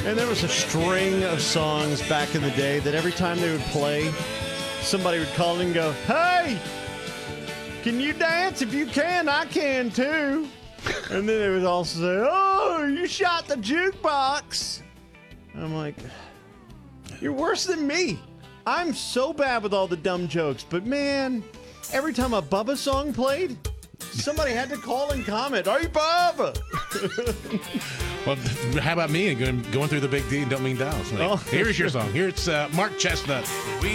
And there was a string of songs back in the day that every time they would play, somebody would call in and go, "Hey, can you dance? If you can, I can too." And then they would also say, "Oh, you shot the jukebox." I'm like, you're worse than me. I'm so bad with all the dumb jokes, but man, every time a Bubba song played, somebody had to call and comment, "Hey, Bubba." Well, how about me going through the Big D and Don't Mean Dallas? Like, here's your song. Here it's Mark Chestnut.